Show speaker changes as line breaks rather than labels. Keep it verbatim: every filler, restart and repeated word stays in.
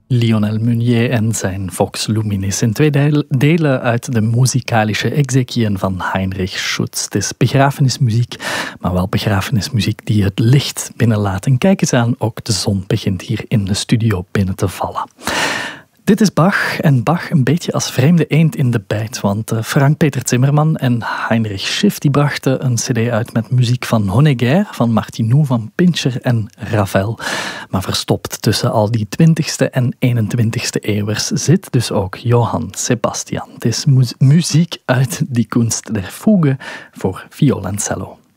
Lionel Meunier en zijn Vox Luminis in twee delen uit de muzikalische exequien van Heinrich Schütz. Het is begrafenismuziek, maar wel begrafenismuziek die het licht binnenlaat. En kijk eens aan, ook de zon begint hier in de studio binnen te vallen. Dit is Bach en Bach een beetje als vreemde eend in de bijt, want Frank-Peter Zimmermann en Heinrich Schiff die brachten een cd uit met muziek van Honegger, van Martinou, van Pincher en Ravel. Maar verstopt tussen al die twintigste en eenentwintigste eeuwers zit dus ook Johann Sebastian. Het is mu- muziek uit die kunst der fuge voor violoncello.